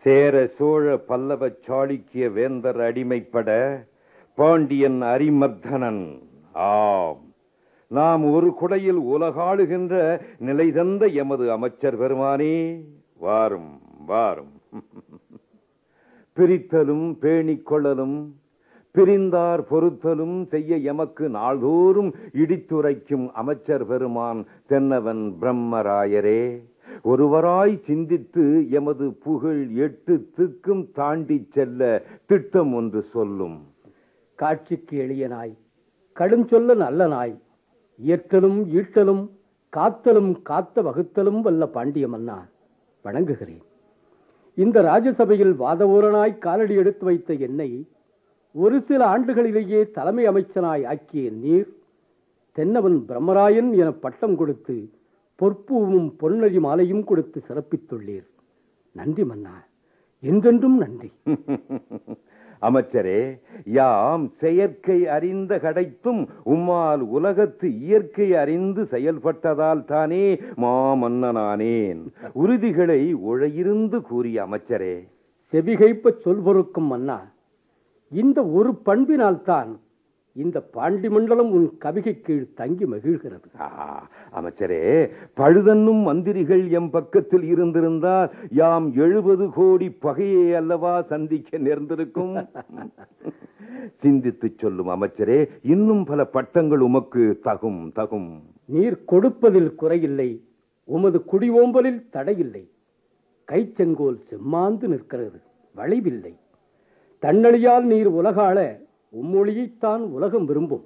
சேர சோழ பல்லவ சாளுக்கிய வேந்தர் அடிமைப்பட பாண்டியன் அரிமர்தனன். ஆம், நாம் ஒரு குடையில் உலகாளுகின்ற நிலை தந்த எமது அமைச்சர் பெருமானே, வாரும் வாரும். பிரித்தலும் பேணிக்கொள்ளலும் பிரிந்தார் பொறுத்தலும் செய்ய எமக்கு நாள்தோறும் இடித்துரைக்கும் அமைச்சர் பெருமான் தென்னவன் பிரம்மராயரே, ஒருவராய் சிந்தித்து எமது புகழ் 8 திக்கும் தாண்டி செல்ல திட்டம் ஒன்று சொல்லும். காட்சிக்கு எளிய நாய், கடும் சொல்ல நல்ல நாய், இயற்றலும் ஈட்டலும் காத்தலும் காத்த வகுத்தலும் வல்ல பாண்டிய மன்னா, வணங்குகிறேன். இந்த ராஜசபையில் வாதவூரனாய் காலடி எடுத்து வைத்த என்னை ஒரு சில ஆண்டுகளிலேயே தலைமை அமைச்சனாய் ஆக்கிய நீர் தென்னவன் பிரம்மராயன் என பட்டம் கொடுத்து பொற்பூவும் பொன்னழி மாலையும் கொடுத்து சிறப்பித்துள்ளீர். நன்றி மன்னா, என்றென்றும் நன்றி. அமைச்சரே, யாம் செயற்கை அறிந்த கடைத்தும் உம்மால் உலகத்து இயற்கை அறிந்து செயல்பட்டதால் தானே மாமன்னனானேன். உறுதிகளை உழையிருந்து கூறிய அமைச்சரே. செவிகைப்ப சொல் பொறுக்கும் மன்னா, இந்த ஒரு பண்பினால் தான் இந்த பாண்டி மண்டலம் உன் கவிகை கீழ் தங்கி மகிழ்கிறது. அமைச்சரே, பழுதன்னும் மந்திரிகள் எம் பக்கத்தில் இருந்திருந்தால் யாம் 70 கோடி பகையை அல்லவா சந்திக்க நேர்ந்திருக்கும். சிந்தித்து சொல்லும் அமைச்சரே, இன்னும் பல பட்டங்கள் உமக்கு தகும் தகும். நீர் கொடுப்பதில் குறையில்லை, உமது குடிஓம்பலில் தடையில்லை. கைச்செங்கோல் செம்மாந்து நிற்கிறது, வளைவில்லை. தன்னழியால் நீர் உலகாள உம்மொழியைத்தான் உலகம் விரும்பும்.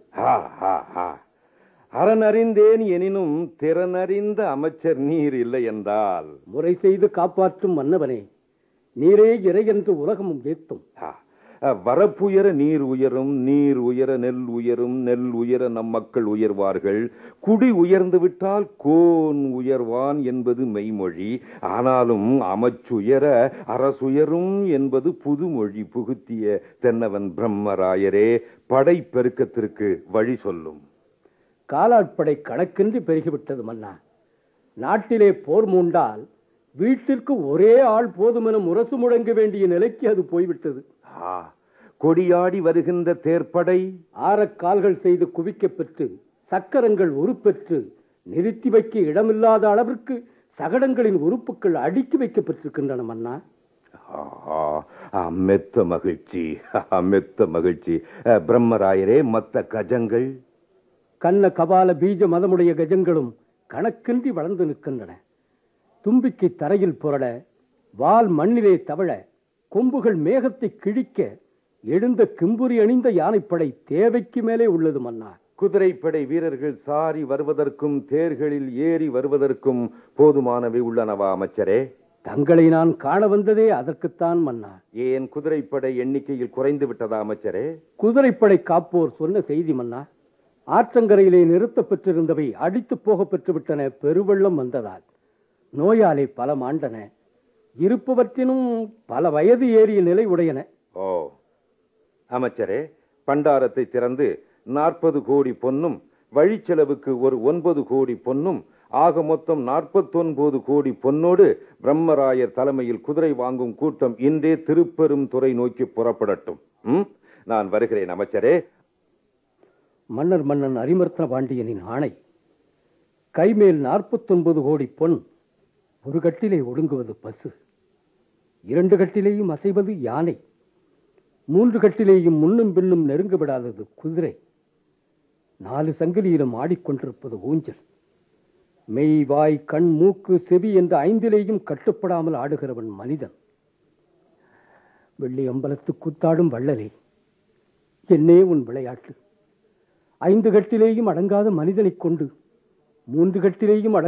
அறனறிந்தேன் எனினும் திறனறிந்த அமைச்சர் நீர் இல்லை என்றால் முறை செய்து காப்பாற்றும் மன்னவனே, நீரே இறை என்று உலகமும் ஏத்தும். வரப்புயர நீர் உயரும், நீர் உயர நெல் உயரும், நெல் உயர நம் மக்கள் உயர்வார்கள். குடி உயர்ந்து விட்டால் கோன் உயர்வான் என்பது மெய்மொழி. ஆனாலும் அமைச்சுயர அரசுயரும் என்பது புதுமொழி புகுத்திய தென்னவன் பிரம்மராயரே, படை பெருக்கத்திற்கு வழி சொல்லும். காலாட்படை கணக்கின்றி பெருகிவிட்டது மன்னா. நாட்டிலே போர் மூண்டால் வீட்டிற்கு ஒரே ஆள் போதுமென முரசு முழங்க வேண்டிய நிலைக்கு அது போய்விட்டது. கொடியாடி வருகின்ற தேர்ப்படை ஆரக்கால்கள் செய்து குவிக்கப் பெற்று சக்கரங்கள் உருப்பெற்று நிறுத்தி வைக்க இடமில்லாத அளவிற்கு சகடங்களின் உறுப்புகள் அடுக்கி வைக்கப்பட்டிருக்கின்றன மன்னா. மெத்த மகிழ்ச்சி, மெத்த மகிழ்ச்சி. பிரம்மராயரே, மத்த கஜங்கள் கண்ண கபால பீஜ மதமுடைய கஜங்களும் கணக்கின்றி வளர்ந்து நிற்கின்றன. தும்பிக்கை தரையில் புரள, வால் மண்ணிலே தவழ, கொம்புகள் மேகத்தை கிழிக்க எழுந்த கிம்புரி அணிந்த யானைப்படை தேவைக்கு மேலே உள்ளது மன்னா. குதிரைப்படை வீரர்கள் சாரி வருவதற்கும் தேர்களில் ஏறி வருவதற்கும் போதுமானவை உள்ளனவா அமைச்சரே? தங்களை நான் காண வந்ததே அதற்குத்தான் மன்னா. ஏன் குதிரைப்படை எண்ணிக்கையில் குறைந்து விட்டதா அமைச்சரே? குதிரைப்படை காப்போர் சொன்ன செய்தி மன்னா, ஆற்றங்கரையிலே நிறுத்த பெற்றிருந்தவை அடித்து போக பெற்றுவிட்டன. பெருவெள்ளம் வந்ததால் நோயாலே பல மாண்டன. இருப்பவற்றினும் பல வயது ஏறிய நிலை உடையன. ஓ அமைச்சரே, பண்டாரத்தை திறந்து 40 கோடி பொன்னும் வழிச்செலவுக்கு ஒரு 9 கோடி பொன்னும் ஆக மொத்தம் 49 கோடி பொன்னோடு பிரம்மராயர் தலைமையில் குதிரை வாங்கும் கூட்டம் இன்றே திருப்பெரும் துறை நோக்கி புறப்படட்டும். நான் வருகிறேன் அமைச்சரே. மன்னன் அரிமர்த்தன பாண்டியனின் ஆணை. கைமேல் 49 கோடி பொன். ஒரு கட்டிலே ஒடுங்குவது பசு, 2 கட்டிலேயும் அசைவது யானை, 3 கட்டிலேயும் முன்னும் பின்னும் நெருங்க விடாதது குதிரை, 4 சங்கிலியிலும் ஆடிக்கொண்டிருப்பது ஊஞ்சல், மெய் வாய் கண் மூக்கு செவி என்ற 5லேயும் கட்டுப்படாமல் ஆடுகிறவன் மனிதன். வெள்ளி அம்பலத்து கூத்தாடும் வள்ளலே, என்னே உன் விளையாட்டு. 5 கட்டிலேயும் அடங்காத மனிதனை கொண்டு 3 கட்டிலேயும்